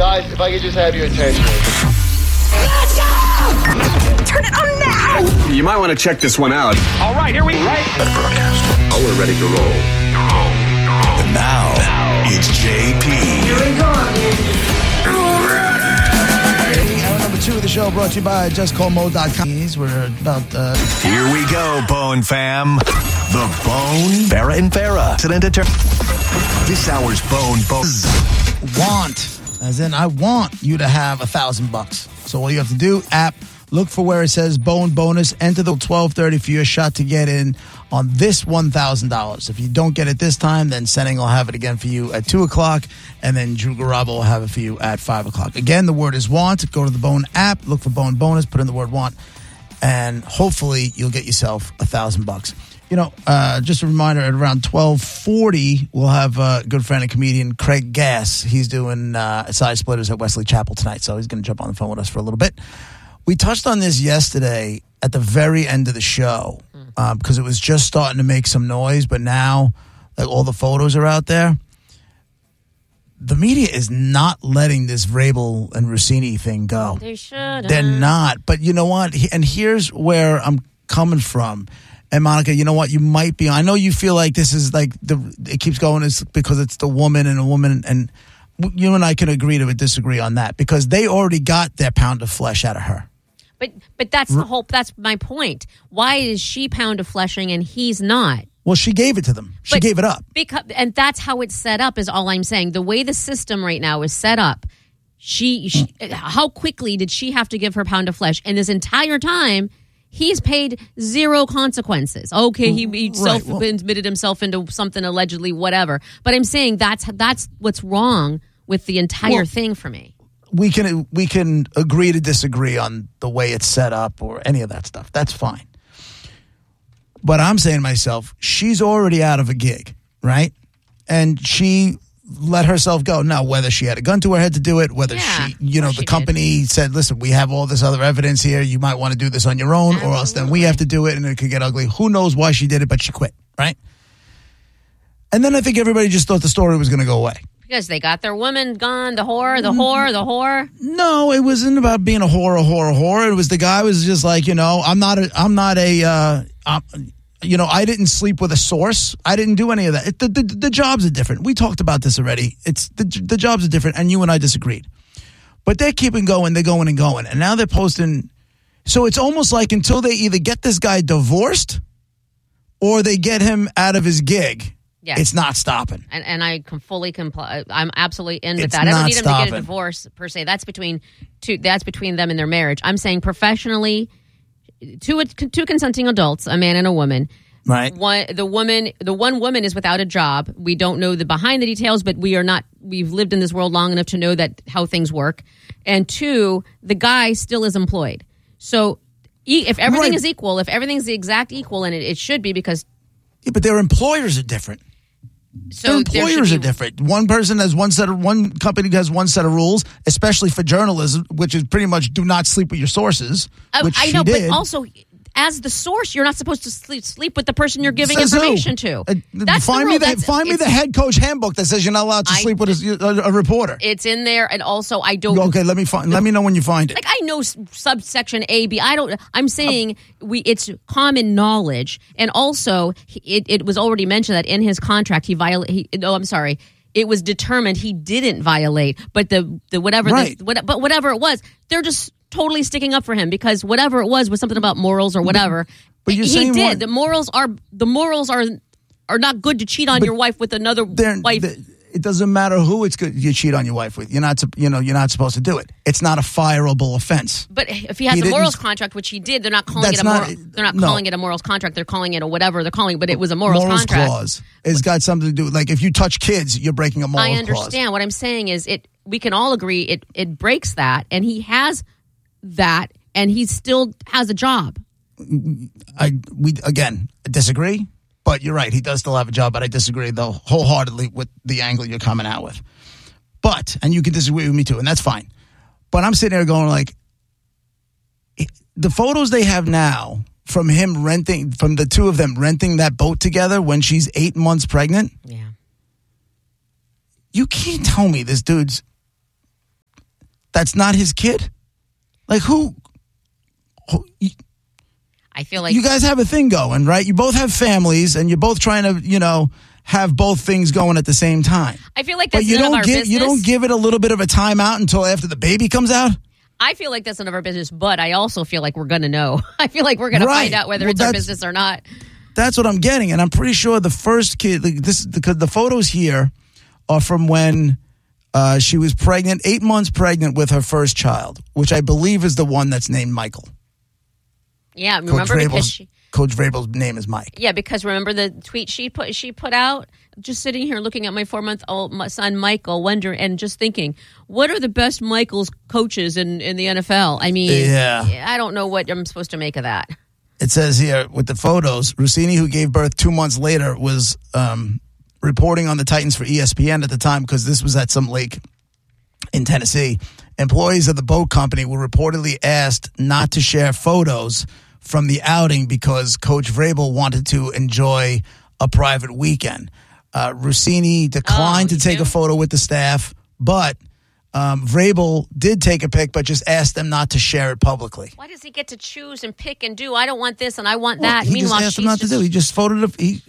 Guys, if I could just have your attention. Let's go! Turn it on now! You might want to check this one out. All right, here we go. Better broadcast. Oh, we're ready to roll. And now, it's JP. Here we go. Hour number 2 of the show brought to you by JustCallMo.com. We're about... Here we go, Bone Fam. The Bone, Farrah and Farrah. This hour's Bone. Want. As in, I want you to have $1,000. So all you have to do, app, look for where it says Bone Bonus, enter the 12:30 for your shot to get in on this $1,000. If you don't get it this time, then Senning will have it again for you at 2 o'clock, and then Drew Garabo will have it for you at 5 o'clock. Again, the word is want. Go to the Bone app, look for Bone Bonus, put in the word want, and hopefully you'll get yourself $1,000. You know, just a reminder, at around 12:40, we'll have a good friend and comedian, Craig Gass. He's doing Side Splitters at Wesley Chapel tonight, so he's going to jump on the phone with us for a little bit. We touched on this yesterday at the very end of the show because it was just starting to make some noise, but now like all the photos are out there. The media is not letting this Vrabel and Rossini thing go. They should. They're not. But you know what? And here's where I'm coming from. And Monica, you know what? You might be. I know you feel like this is like it keeps going. It's because it's the woman and a woman, and you and I can agree to disagree on that because they already got their pound of flesh out of her. But that's the whole. That's my point. Why is she pound of fleshing and he's not? Well, she gave it to them. She gave it up. And that's how it's set up. Is all I'm saying. The way the system right now is set up, she how quickly did she have to give her pound of flesh? And this entire time, he's paid zero consequences. Okay, he admitted himself into something allegedly, whatever. But I'm saying that's what's wrong with the entire thing for me. We can agree to disagree on the way it's set up or any of that stuff. That's fine. But I'm saying to myself, she's already out of a gig, right? And she let herself go. Now, whether she had a gun to her head to do it, whether the company said, listen, we have all this other evidence here. You might want to do this on your own or else then we have to do it and it could get ugly. Who knows why she did it, but she quit, right? And then I think everybody just thought the story was going to go away. Because they got their woman gone, the whore. No, it wasn't about being a whore. It was the guy was just like, I didn't sleep with a source. I didn't do any of that. The jobs are different. We talked about this already. It's the jobs are different, and you and I disagreed. But they're keeping going. They're going and going, and now they're posting. So it's almost like until they either get this guy divorced or they get him out of his gig. Yes. It's not stopping. And I can fully comply. I'm absolutely in with it's that. I don't need stopping. him to get a divorce, per se. That's between them and their marriage. I'm saying professionally, two consenting adults, a man and a woman. Right. The one woman is without a job. We don't know the behind the details, but we've lived in this world long enough to know that how things work. And 2, the guy still is employed. So if everything is equal, if everything's the exact equal, and it should be because... Yeah, but their employers are different. So their employers are different. One company has one set of rules, especially for journalism, which is pretty much do not sleep with your sources. I know, but also as the source, you're not supposed to sleep with the person you're giving information to. That's find the rule. Find me the head coach handbook that says you're not allowed to sleep with a reporter. It's in there, and also I don't. Okay, let me know when you find it. Like I know subsection A, B. I don't. I'm saying it's common knowledge, and also it was already mentioned that in his contract it was determined he didn't violate, but whatever it was, they're just totally sticking up for him because whatever it was something about morals or whatever. But you're saying did. The morals are not good to cheat on your wife with another wife. It doesn't matter who it's good you cheat on your wife with. You're not supposed to do it. It's not a fireable offense. But if he has a morals contract, which he did, they're not calling it a moral. They're not calling it a morals contract. They're calling it a whatever they're calling it. But it was a morals contract. Clause. It's got something to do with, like, if you touch kids, you're breaking a morals clause. I understand. What I'm saying is we can all agree it breaks that, and he has that, and he still has a job. We again disagree, but you're right. He does still have a job, but I disagree though wholeheartedly with the angle you're coming out with. And you can disagree with me too, and that's fine. But I'm sitting there going like, the photos they have now from the two of them renting that boat together when she's 8 months pregnant. Yeah. You can't tell me this dude's that's not his kid? Like, who I feel like you guys have a thing going, right? You both have families, and you're both trying to, have both things going at the same time. I feel like But that's you none of don't our give business. you don't give it a little bit of a timeout until after the baby comes out. I feel like that's none of our business, but I also feel like we're going to know. I feel like we're going to Right. find out whether Well, it's our that's- business or not. That's what I'm getting, and I'm pretty sure the first kid. Because the photos here are from when she was pregnant, 8 months pregnant with her first child, which I believe is the one that's named Michael. Yeah, remember because Coach Vrabel's name is Mike. Yeah, because remember the tweet she put out? Just sitting here looking at my 4-month-old son Michael, and just thinking, what are the best Michael's coaches in the NFL? I mean, Yeah. I don't know what I'm supposed to make of that. It says here with the photos, Rossini, who gave birth 2 months later, was reporting on the Titans for ESPN at the time because this was at some lake in Tennessee. Employees of the boat company were reportedly asked not to share photos from the outing because Coach Vrabel wanted to enjoy a private weekend. Rossini declined to take a photo with the staff, but Vrabel did take a pic, but just asked them not to share it publicly. Why does he get to choose and pick and do? I don't want this and I want that. He Meanwhile, just asked them not to do. He just photoed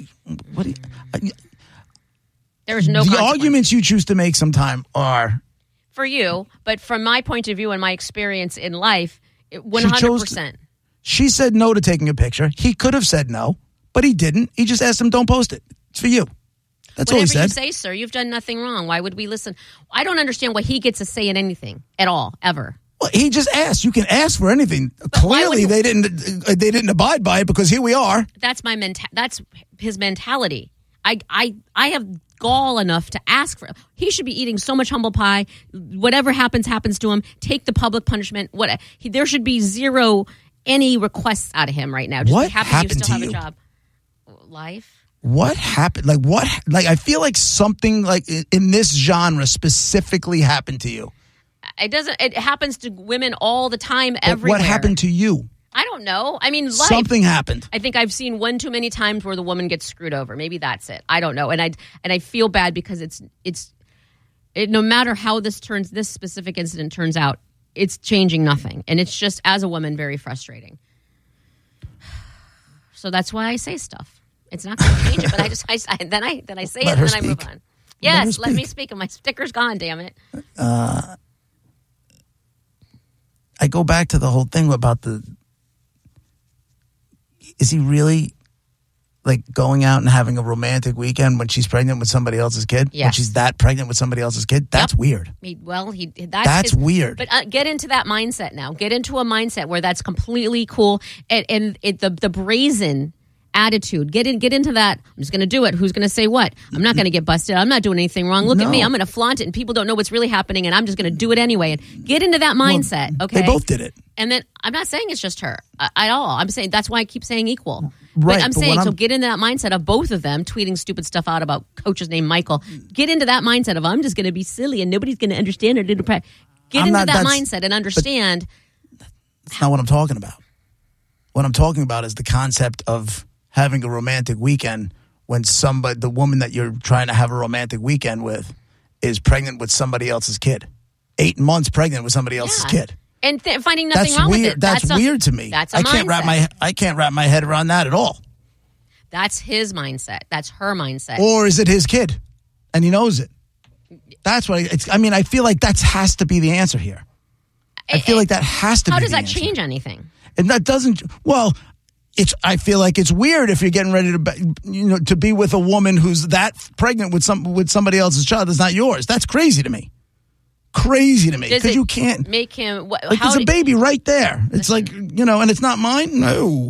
there's no the consequence. arguments you choose to make sometime are For you, but from my point of view and my experience in life, 100%. She said no to taking a picture. He could have said no, but he didn't. He just asked him, don't post it. It's for you. That's all he Whatever you said. say, sir, you've done nothing wrong. Why would we listen? I don't understand why he gets a say in anything at all, ever. Well, he just asked. You can ask for anything. why would Clearly, he- they didn't abide by it because here we are. That's that's his mentality. I have gall enough to ask for. He should be eating so much humble pie. Whatever happens to him. Take the public punishment. There should be zero any requests out of him right now. Just What be happy happened you still to have you? a job. Life. What happened? I feel like something like in this genre specifically happened to you. It happens to women all the time, But everywhere. what happened to you? I don't know. I mean, life. Something happened. I think I've seen one too many times where the woman gets screwed over. Maybe that's it. I don't know. And I feel bad because it's no matter how this specific incident turns out, it's changing nothing. And it's just, as a woman, very frustrating. So that's why I say stuff. It's not going to change it, but then I say it and then I move on. Yes, let me speak. And my sticker's gone, damn it. I go back to the whole thing about is he really like going out and having a romantic weekend when she's pregnant with somebody else's kid? Yes. When she's that pregnant with somebody else's kid? That's weird. That's weird. But get into that mindset now. Get into a mindset where that's completely cool. And the brazen attitude. Get into that. I'm just going to do it. Who's going to say what? I'm not going to get busted. I'm not doing anything wrong. Look at me. I'm going to flaunt it, and people don't know what's really happening, and I'm just going to do it anyway. And get into that mindset. Okay, They both did it. And then I'm not saying it's just her at all. I'm saying that's why I keep saying equal. Right, But I'm but saying, when so I'm- get into that mindset of both of them tweeting stupid stuff out about coaches named Michael. Get into that mindset of I'm just going to be silly and nobody's going to understand it. Get I'm into not- that that's- mindset and understand. That's not what I'm talking about. What I'm talking about is the concept of having a romantic weekend when the woman that you're trying to have a romantic weekend with is pregnant with somebody else's kid. 8 months pregnant with somebody else's Yeah. kid. And finding nothing That's wrong weird. with it. That's weird to me. That's a I can't mindset. wrap my head around that at all. That's his mindset. That's her mindset. Or is it his kid, and he knows it? That's what I feel like that has to be the answer here. I feel like that has to. How be does the that answer. change anything? And that doesn't. Well, I feel like it's weird if you're getting ready to be with a woman who's that pregnant with somebody else's child that's not yours. That's crazy to me. Crazy to me Does because it you can't make him. like. There's a baby right there. It's like and it's not mine. No.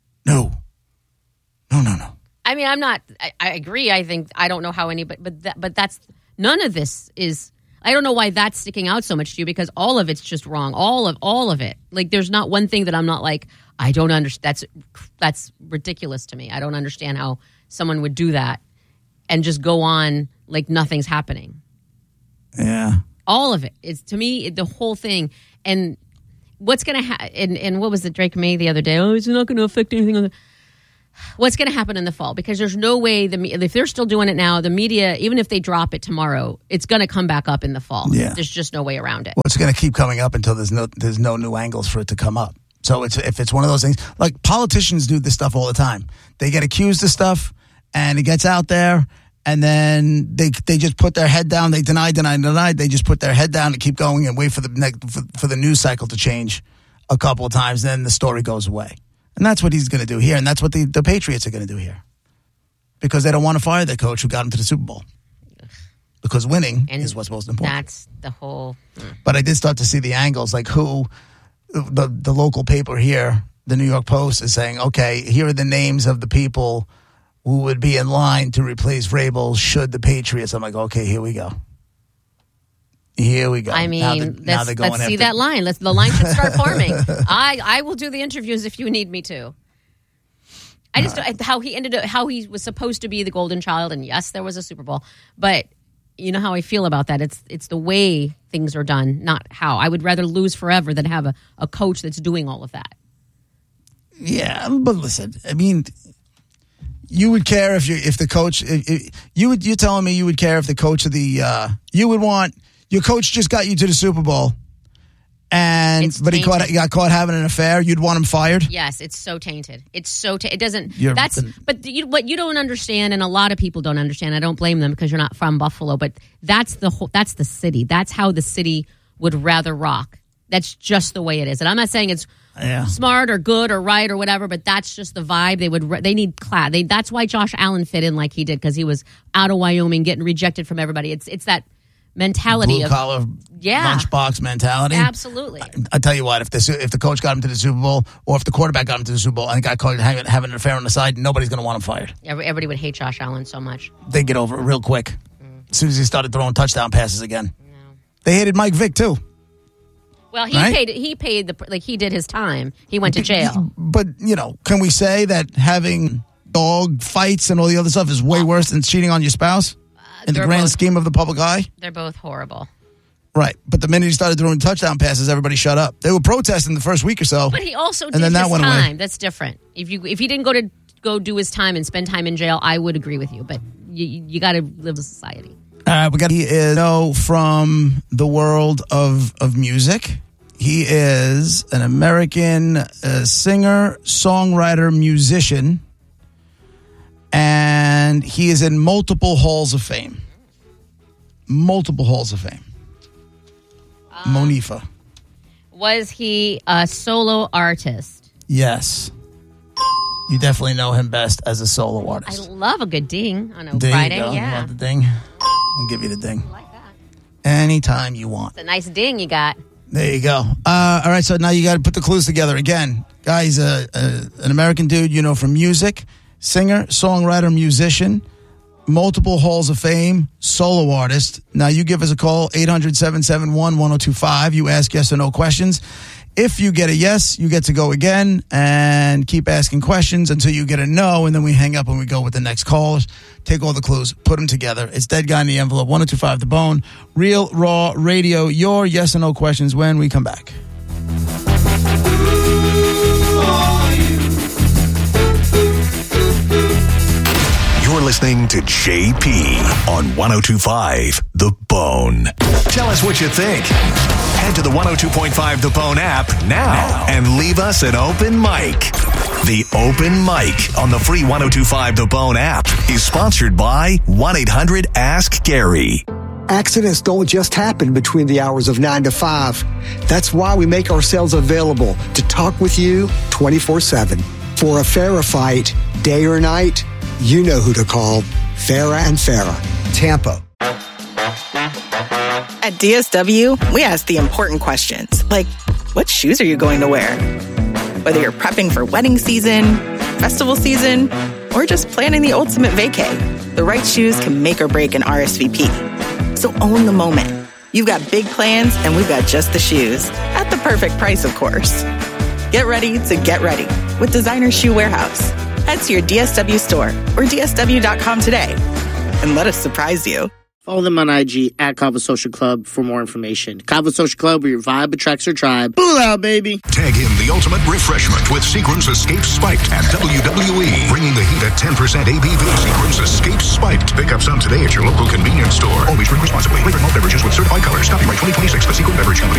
I mean, I'm not. I agree. I think I don't know how anybody, but that's none of this is. I don't know why that's sticking out so much to you because all of it's just wrong. All of it. Like, there's not one thing that I'm not like. I don't understand. That's ridiculous to me. I don't understand how someone would do that and just go on like nothing's happening. Yeah. All of it is, to me, the whole thing. And what's going to happen? And what was it Drake made the other day? Oh, it's not going to affect anything. what's going to happen in the fall, because there's no way if they're still doing it now, the media, even if they drop it tomorrow, it's going to come back up in the fall. Yeah. There's just no way around it. Well, it's going to keep coming up until there's no new angles for it to come up. So if it's one of those things, like politicians do this stuff all the time. They get accused of stuff, and it gets out there, and then they just put their head down. They deny. They just put their head down and keep going and wait for the news cycle to change a couple of times. Then the story goes away. And that's what he's going to do here, and that's what the Patriots are going to do here. Because they don't want to fire their coach who got them to the Super Bowl. Because winning is what's most important. That's the whole... But I did start to see the angles, like who, the local paper here, the New York Post, is saying, okay, here are the names of the people who would be in line to replace Vrabel should the Patriots. I'm like, okay, here we go. Here we go. I mean, now they're going let's see that line. The line should start forming. I will do the interviews if you need me to. I just how he was supposed to be the golden child, and yes, there was a Super Bowl, but you know how I feel about that. It's the way things are done, not how. I would rather lose forever than have a coach that's doing all of that. Yeah, but listen, I mean, you would care if the coach. You're telling me you would care if the coach of the you would want. Your coach just got you to the Super Bowl, but he got caught having an affair. You'd want him fired? Yes, it's so tainted. It's so it doesn't. What you don't understand, and a lot of people don't understand. I don't blame them because you're not from Buffalo, but that's the city. That's how the city would rather rock. That's just the way it is. And I'm not saying it's smart or good or right or whatever, but that's just the vibe. They need class. That's why Josh Allen fit in like he did, because he was out of Wyoming, getting rejected from everybody. It's that mentality, blue collar, lunchbox mentality. Absolutely. I tell you what, if the coach got him to the Super Bowl, or if the quarterback got him to the Super Bowl and got caught having an affair on the side, nobody's going to want him fired. Everybody would hate Josh Allen so much. They get over it real quick as soon as he started throwing touchdown passes again. No. They hated Mike Vick too. Well, he paid he did his time. He went to jail. But can we say that having dog fights and all the other stuff is way worse than cheating on your spouse? In the grand scheme of the public eye? They're both horrible. Right. But the minute he started throwing touchdown passes, everybody shut up. They were protesting the first week or so. But he also did his time. That's different. If he didn't go do his time and spend time in jail, I would agree with you. But you got to live in society. All right. He is from the world of music. He is an American singer, songwriter, musician. And he is in multiple halls of fame. Multiple halls of fame. Monifa. Was he a solo artist? Yes. You definitely know him best as a solo artist. I love a good ding on a Friday. You go. Yeah. Love the ding. I'll give you the ding. I like that. Anytime you want. It's a nice ding you got. There you go. All right, so now you got to put the clues together again. Guy's an American dude, from music. Singer, songwriter, musician, multiple halls of fame, solo artist. Now you give us a call, 800-771-1025. You ask yes or no questions. If you get a yes, you get to go again and keep asking questions until you get a no, and then we hang up and we go with the next callers. Take all the clues, put them together. It's Dead Guy in the Envelope, 1025 The Bone, Real Raw Radio. Your yes or no questions when we come back. You're listening to JP on 1025 The Bone. Tell us what you think. Head to the 102.5 The Bone app now and leave us an open mic. The open mic on the free 1025 The Bone app is sponsored by 1-800-ASK-GARY. Accidents don't just happen between the hours of 9 to 5. That's why we make ourselves available to talk with you 24/7. For a Farah fight, day or night, you know who to call. Farah and Farah, Tampa. At DSW, we ask the important questions, like, what shoes are you going to wear? Whether you're prepping for wedding season, festival season, or just planning the ultimate vacay, the right shoes can make or break an RSVP. So own the moment. You've got big plans, and we've got just the shoes. At the perfect price, of course. Get ready to get ready with Designer Shoe Warehouse. Head to your DSW store or DSW.com today and let us surprise you. Follow them on IG at Kava Social Club for more information. Kava Social Club, where your vibe attracts your tribe. Pull out, baby. Tag in the ultimate refreshment with Seagram's Escape Spiked at WWE. Bringing the heat at 10% ABV. Seagram's Escape Spiked. Pick up some today at your local convenience store. Always drink responsibly. Flavored malt beverages with certified colors. Copyright 2026. The Seagram Beverage Company.